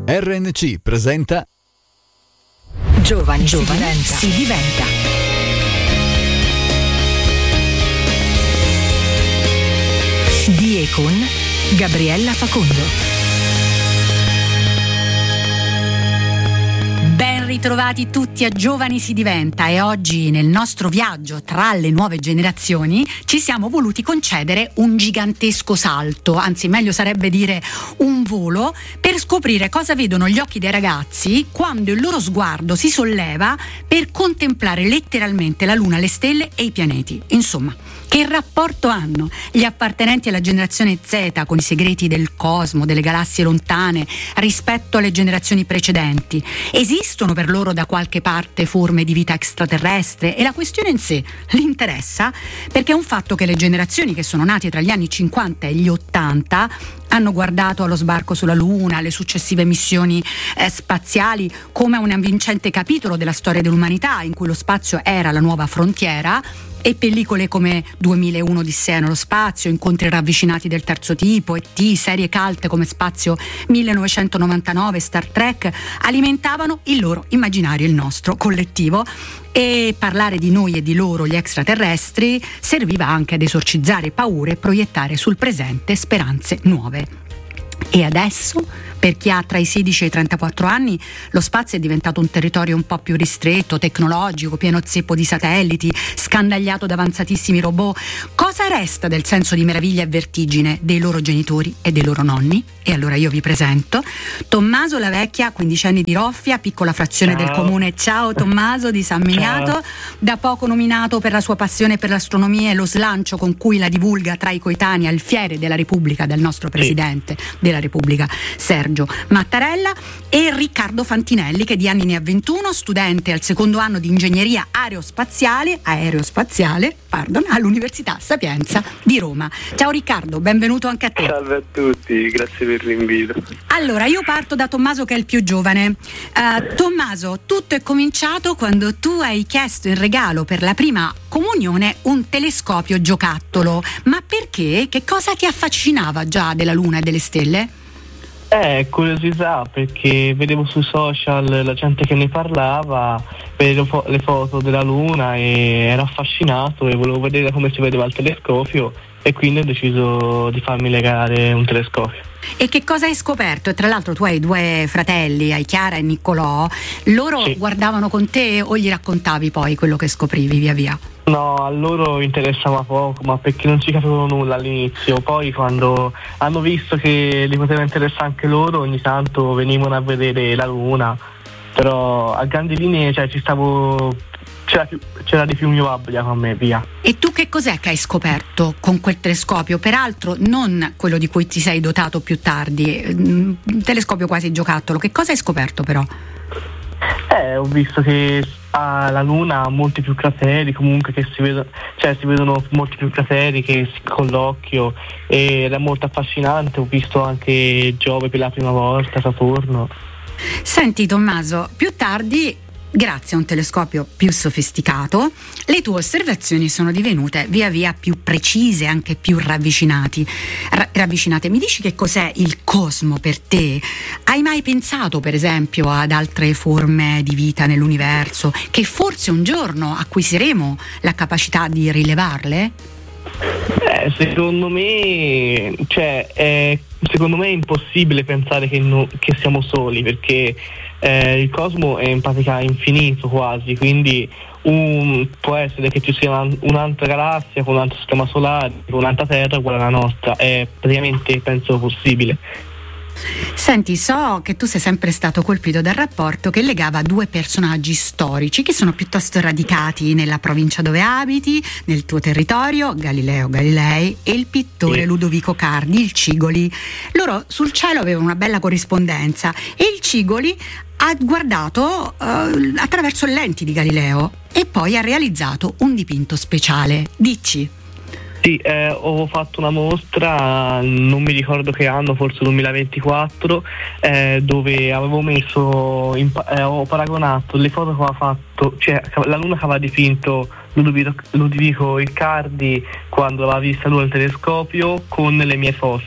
RNC presenta Giovani si diventa. Di e con Gabriella Facondo. Ben ritrovati tutti a Giovani si diventa, e oggi nel nostro viaggio tra le nuove generazioni ci siamo voluti concedere un gigantesco salto, anzi meglio sarebbe dire un volo, per scoprire cosa vedono gli occhi dei ragazzi quando il loro sguardo si solleva per contemplare letteralmente la luna, le stelle e i pianeti. Insomma, che rapporto hanno gli appartenenti alla generazione Z con i segreti del cosmo, delle galassie lontane, rispetto alle generazioni precedenti? Esistono per loro da qualche parte forme di vita extraterrestre? E la questione in sé li interessa perché è un fatto che le generazioni che sono nate tra gli anni 50 e gli 80 hanno guardato allo sbarco sulla Luna, alle successive missioni spaziali come un vincente capitolo della storia dell'umanità in cui lo spazio era la nuova frontiera, e pellicole come 2001 Odissea nello spazio, Incontri ravvicinati del terzo tipo, E.T., serie cult come Spazio 1999, Star Trek alimentavano il loro immaginario, il nostro collettivo, e parlare di noi e di loro, gli extraterrestri, serviva anche ad esorcizzare paure e proiettare sul presente speranze nuove. E adesso, per chi ha tra i 16 e i 34 anni, lo spazio è diventato un territorio un po' più ristretto, tecnologico, pieno zeppo di satelliti, scandagliato da avanzatissimi robot. Cosa resta del senso di meraviglia e vertigine dei loro genitori e dei loro nonni? E allora io vi presento Tommaso La Vecchia, 15 anni di Roffia, piccola frazione del comune. Ciao Tommaso, di San Miniato, da poco nominato per la sua passione per l'astronomia e lo slancio con cui la divulga tra i coetanei al fiere della Repubblica del nostro presidente della Repubblica Sergio Mattarella, e Riccardo Fantinelli, che di anni ne ha 21, studente al secondo anno di ingegneria aerospaziale all'Università Sapienza di Roma. Ciao Riccardo, benvenuto anche a te. Salve a tutti, grazie per l'invito. Allora, io parto da Tommaso, che è il più giovane. Tommaso, tutto è cominciato quando tu hai chiesto in regalo per la prima comunione un telescopio giocattolo. Ma perché? Che cosa ti affascinava già della Luna e delle stelle? Curiosità, perché vedevo sui social la gente che ne parlava, vedevo le foto della Luna e ero affascinato e volevo vedere come si vedeva il telescopio, e quindi ho deciso di farmi legare un telescopio. E che cosa hai scoperto? E tra l'altro tu hai due fratelli, hai Chiara e Niccolò. Loro guardavano con te o gli raccontavi poi quello che scoprivi via via? No, a loro interessava poco, ma perché non ci capivano nulla all'inizio. Poi quando hanno visto che li poteva interessare anche loro, ogni tanto venivano a vedere la Luna. Però a grandi linee c'era di più mio babbo con me, via. E tu che cos'è che hai scoperto con quel telescopio? Peraltro non quello di cui ti sei dotato più tardi, un telescopio quasi giocattolo. Che cosa hai scoperto però? Ho visto che la Luna ha molti più crateri, comunque, che si vedono molti più crateri che con l'occhio, e era molto affascinante. Ho visto anche Giove per la prima volta, Saturno. Senti Tommaso, più tardi, grazie a un telescopio più sofisticato, le tue osservazioni sono divenute via via più precise, anche più ravvicinate. Mi dici che cos'è il cosmo per te? Hai mai pensato, per esempio, ad altre forme di vita nell'universo, che forse un giorno acquisiremo la capacità di rilevarle? Secondo me è impossibile pensare che siamo soli, perché il cosmo è in pratica infinito quasi, quindi può essere che ci sia un'altra galassia con un altro sistema solare, con un'altra terra uguale alla nostra. È praticamente, penso, possibile. Senti, so che tu sei sempre stato colpito dal rapporto che legava due personaggi storici che sono piuttosto radicati nella provincia dove abiti, nel tuo territorio, Galileo Galilei e il pittore Ludovico Cardi, il Cigoli. Loro sul cielo avevano una bella corrispondenza, e il Cigoli ha guardato attraverso le lenti di Galileo e poi ha realizzato un dipinto speciale. Dici? Sì, ho fatto una mostra, non mi ricordo che anno, forse 2024, dove avevo ho paragonato le foto che aveva fatto, cioè la Luna che aveva dipinto Ludovico Riccardi quando l'aveva vista lui al telescopio, con le mie foto,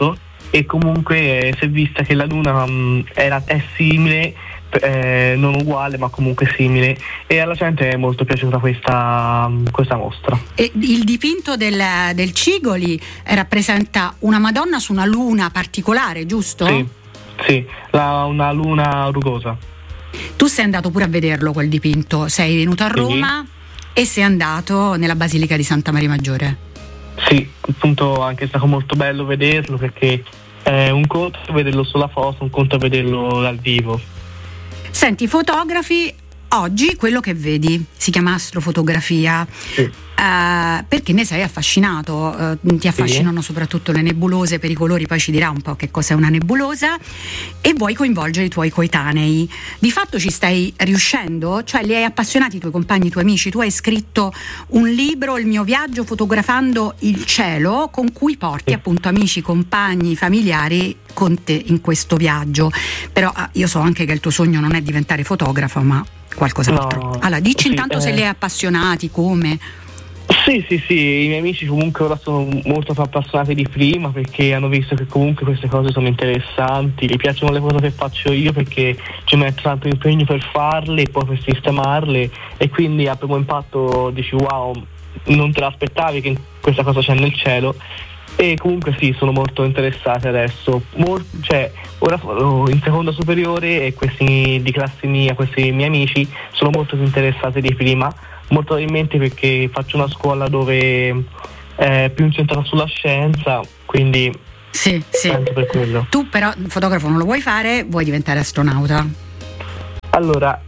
e comunque si è vista che la Luna è simile, non uguale ma comunque simile, e alla gente è molto piaciuta questa mostra. E il dipinto del Cigoli rappresenta una Madonna su una luna particolare, giusto? Sì, una luna rugosa. Tu sei andato pure a vederlo quel dipinto, sei venuto a Roma e sei andato nella Basilica di Santa Maria Maggiore. Sì, appunto anche è stato molto bello vederlo, perché è un conto vederlo sulla foto, un conto vederlo dal vivo. Senti, fotografi, oggi quello che vedi si chiama astrofotografia. Sì. Perché ne sei affascinato, ti affascinano soprattutto le nebulose per i colori, poi ci dirà un po' che cos'è una nebulosa, e vuoi coinvolgere i tuoi coetanei. Di fatto ci stai riuscendo? Cioè li hai appassionati i tuoi compagni, i tuoi amici? Tu hai scritto un libro, Il mio viaggio fotografando il cielo, con cui porti appunto amici, compagni, familiari con te in questo viaggio. Però io so anche che il tuo sogno non è diventare fotografo, ma qualcos'altro. No, allora dici intanto se li hai appassionati, come? Sì, i miei amici comunque ora sono molto più appassionati di prima, perché hanno visto che comunque queste cose sono interessanti, gli piacciono le foto che faccio io perché ci metto tanto impegno per farle e poi per sistemarle, e quindi al primo impatto dici wow, non te l'aspettavi che questa cosa c'è nel cielo. E comunque sì, sono molto interessati adesso, ora sono in seconda superiore e questi di classe mia, questi miei amici sono molto più interessati di prima, molto probabilmente perché faccio una scuola dove è più incentrata sulla scienza, quindi sì. per quello. Tu però fotografo non lo vuoi fare, vuoi diventare astronauta? Allora,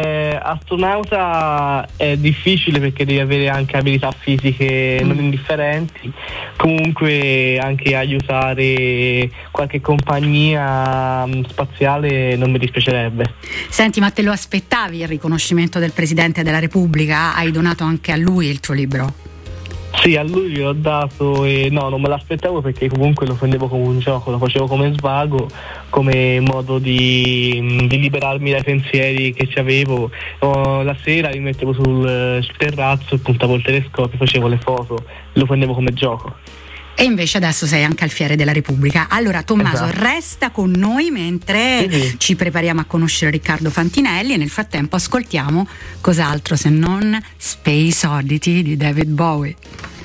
astronauta è difficile perché devi avere anche abilità fisiche non indifferenti, comunque anche aiutare qualche compagnia spaziale non mi dispiacerebbe. Senti, ma te lo aspettavi il riconoscimento del Presidente della Repubblica? Hai donato anche a lui il tuo libro? Sì, a lui gliel'ho dato e no, non me l'aspettavo, perché comunque lo prendevo come un gioco, lo facevo come svago, come modo di liberarmi dai pensieri che ci avevo. La sera mi mettevo sul terrazzo e puntavo il telescopio, facevo le foto, lo prendevo come gioco. E invece adesso sei anche alfiere della Repubblica. Allora Tommaso, Esatto. Resta con noi mentre ci prepariamo a conoscere Riccardo Fantinelli, e nel frattempo ascoltiamo cos'altro se non Space Oddity di David Bowie.